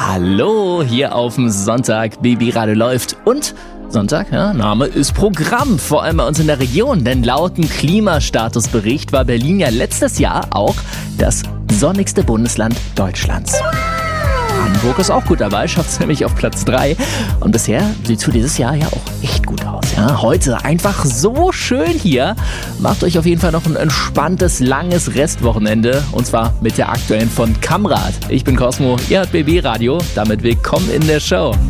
Hallo, hier auf dem Sonntag, Babyradio läuft und Sonntag, ja, Name ist Programm, vor allem bei uns in der Region, denn laut dem Klimastatusbericht war Berlin ja letztes Jahr auch das sonnigste Bundesland Deutschlands. Hamburg ist auch gut dabei, schafft es nämlich auf Platz 3 und bisher sieht es für dieses Jahr ja auch echt gut aus. Ja, heute einfach so schön hier. Macht euch auf jeden Fall noch ein entspanntes, langes Restwochenende und zwar mit der aktuellen von Kamrad. Ich bin Cosmo, ihr hört BB Radio, damit willkommen in der Show.